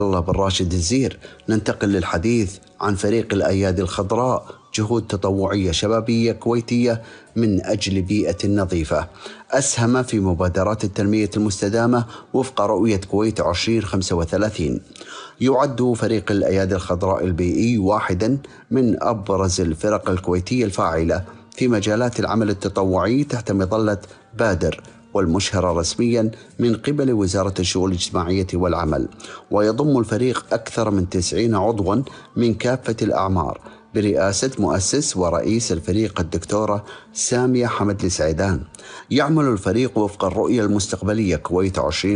الله بن راشد الزير. ننتقل للحديث عن فريق الأيادي الخضراء، جهود تطوعية شبابية كويتية من أجل بيئة نظيفة. أسهم في مبادرات التنمية المستدامة وفق رؤية كويت 2035. يعد فريق الأيادي الخضراء البيئي واحدا من أبرز الفرق الكويتية الفاعلة في مجالات العمل التطوعي تحت مظلة بادر، والمشهرة رسميا من قبل وزارة الشؤون الاجتماعية والعمل. ويضم الفريق أكثر من 90 عضوا من كافة الأعمار برئاسة مؤسس ورئيس الفريق الدكتورة سامية حمد السعيدان. يعمل الفريق وفق الرؤية المستقبلية كويت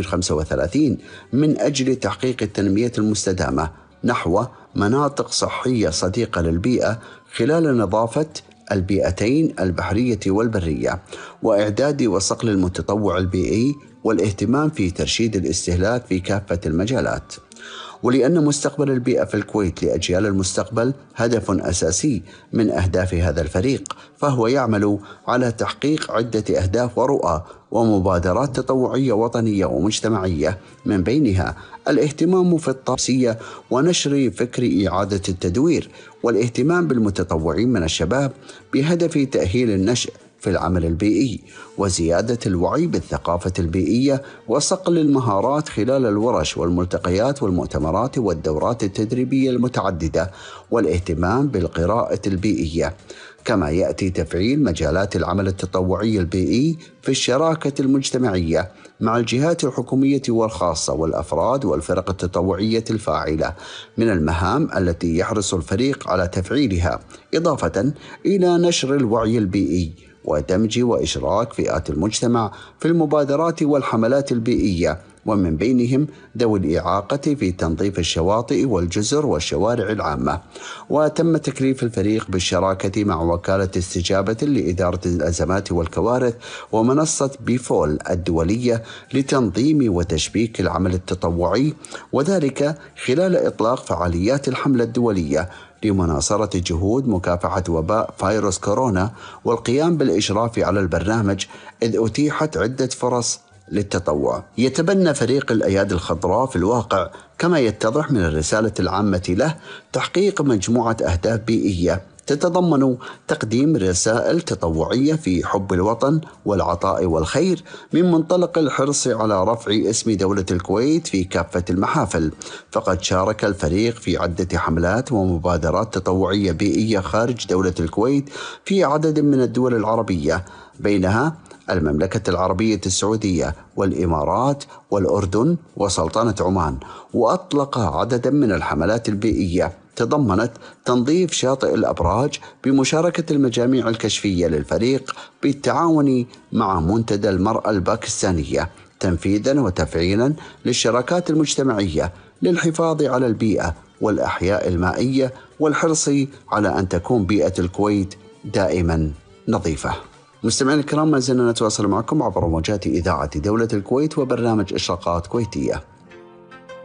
2035 من أجل تحقيق التنمية المستدامة نحو مناطق صحية صديقة للبيئة خلال نظافة البيئتين البحرية والبرية، وإعداد وصقل المتطوع البيئي، والاهتمام في ترشيد الاستهلاك في كافة المجالات. ولأن مستقبل البيئة في الكويت لأجيال المستقبل هدف أساسي من أهداف هذا الفريق، فهو يعمل على تحقيق عدة أهداف ورؤى ومبادرات تطوعية وطنية ومجتمعية، من بينها الاهتمام في الطاقة ونشر فكر إعادة التدوير، والاهتمام بالمتطوعين من الشباب بهدف تأهيل النشء في العمل البيئي، وزيادة الوعي بالثقافة البيئية، وصقل المهارات خلال الورش والملتقيات والمؤتمرات والدورات التدريبية المتعددة، والاهتمام بالقراءة البيئية. كما يأتي تفعيل مجالات العمل التطوعي البيئي في الشراكة المجتمعية مع الجهات الحكومية والخاصة والأفراد والفرق التطوعية الفاعلة من المهام التي يحرص الفريق على تفعيلها، إضافة إلى نشر الوعي البيئي ودمج وإشراك فئات المجتمع في المبادرات والحملات البيئية، ومن بينهم ذوي الإعاقة في تنظيف الشواطئ والجزر والشوارع العامة. وتم تكليف الفريق بالشراكة مع وكالة استجابة لإدارة الأزمات والكوارث ومنصة بيفول الدولية لتنظيم وتشبيك العمل التطوعي، وذلك خلال إطلاق فعاليات الحملة الدولية لمناصرة جهود مكافحة وباء فيروس كورونا والقيام بالإشراف على البرنامج، إذ أتيحت عدة فرص للتطوع. يتبنى فريق الأيادي الخضراء في الواقع، كما يتضح من الرسالة العامة له، تحقيق مجموعة أهداف بيئية تتضمن تقديم رسائل تطوعية في حب الوطن والعطاء والخير، من منطلق الحرص على رفع اسم دولة الكويت في كافة المحافل. فقد شارك الفريق في عدة حملات ومبادرات تطوعية بيئية خارج دولة الكويت في عدد من الدول العربية، بينها المملكة العربية السعودية والإمارات والأردن وسلطنة عمان. وأطلق عددا من الحملات البيئية تضمنت تنظيف شاطئ الأبراج بمشاركة المجاميع الكشفية للفريق بالتعاون مع منتدى المرأة الباكستانية، تنفيذا وتفعيلا للشراكات المجتمعية للحفاظ على البيئة والأحياء المائية، والحرص على أن تكون بيئة الكويت دائما نظيفة. مستمعين الكرام، ما زلنا نتواصل معكم عبر موجات إذاعة دولة الكويت وبرنامج إشراقات كويتية.